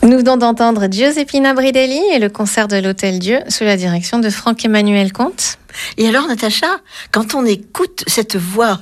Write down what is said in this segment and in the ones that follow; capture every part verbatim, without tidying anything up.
Nous venons d'entendre Giuseppina Bridelli et le concert de l'Hôtel-Dieu sous la direction de Franck-Emmanuel Comte. Et alors, Natacha, quand on écoute cette voix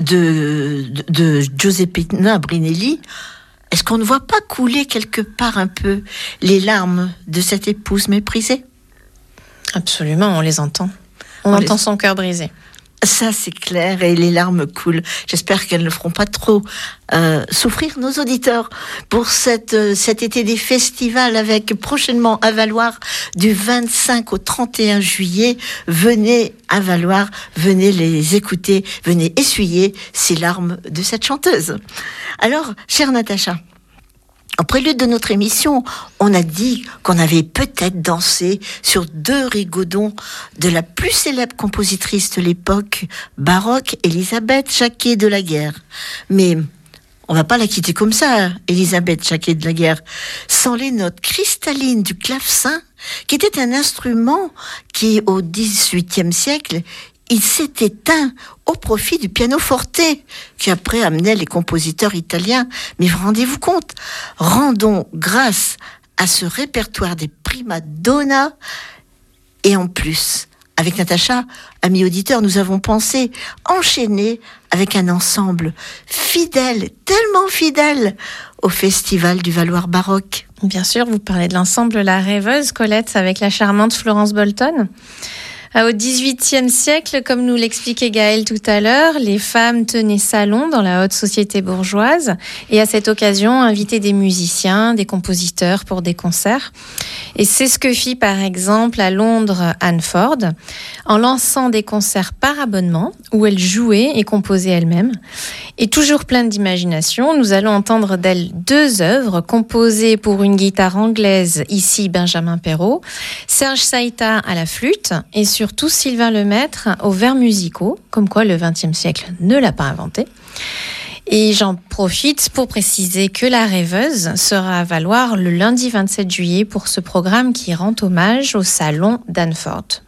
de, de, de Giuseppina Bridelli, est-ce qu'on ne voit pas couler quelque part un peu les larmes de cette épouse méprisée ? Absolument, on les entend. On, on entend les... son cœur brisé. Ça, c'est clair, et les larmes coulent. J'espère qu'elles ne feront pas trop euh, souffrir nos auditeurs pour cette, euh, cet été des festivals avec prochainement à Valloire du vingt-cinq au trente et un juillet. Venez à Valloire, venez les écouter, venez essuyer ces larmes de cette chanteuse. Alors, chère Natacha, en prélude de notre émission, on a dit qu'on avait peut-être dansé sur deux rigodons de la plus célèbre compositrice de l'époque baroque, Élisabeth Jacquet de la Guerre. Mais on va pas la quitter comme ça, Élisabeth Jacquet de la Guerre, sans les notes cristallines du clavecin, qui était un instrument qui, au dix-huitième siècle, il s'est éteint au profit du pianoforte, qui après amenait les compositeurs italiens. Mais rendez-vous compte, rendons grâce à ce répertoire des prima donna, et en plus, avec Natacha, amis auditeurs, nous avons pensé enchaîner avec un ensemble fidèle, tellement fidèle, au Festival du Valloire baroque. Bien sûr, vous parlez de l'ensemble La Rêveuse, Colette, avec la charmante Florence Bolton. Au dix-huitième siècle, comme nous l'expliquait Gaëlle tout à l'heure, les femmes tenaient salon dans la haute société bourgeoise et à cette occasion invitaient des musiciens, des compositeurs pour des concerts. Et c'est ce que fit par exemple à Londres Anne Ford, en lançant des concerts par abonnement où elle jouait et composait elle-même. Et toujours pleine d'imagination, nous allons entendre d'elle deux œuvres composées pour une guitare anglaise, ici Benjamin Perrault, Serge Saïta à la flûte et surtout Sylvain Lemaître aux vers musicaux, comme quoi le vingtième siècle ne l'a pas inventé. Et j'en profite pour préciser que La Rêveuse sera à Valloire le lundi vingt-sept juillet pour ce programme qui rend hommage au salon d'Anne Ford.